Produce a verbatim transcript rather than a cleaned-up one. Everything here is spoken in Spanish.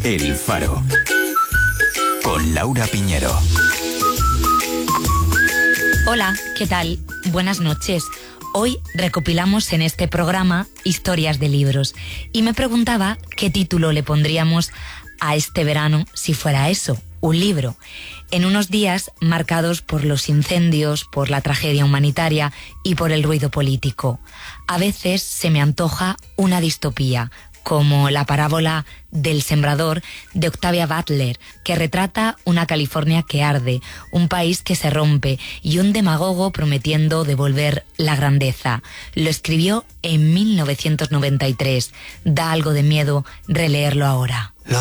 El Faro, con Laura Piñero. Hola, ¿qué tal? Buenas noches. Hoy recopilamos en este programa historias de libros y me preguntaba qué título le pondríamos a este verano si fuera eso, un libro. En unos días marcados por los incendios, por la tragedia humanitaria y por el ruido político. A veces se me antoja una distopía, como la parábola del sembrador de Octavia Butler, que retrata una California que arde, un país que se rompe y un demagogo prometiendo devolver la grandeza. Lo escribió en mil novecientos noventa y tres. Da algo de miedo releerlo ahora.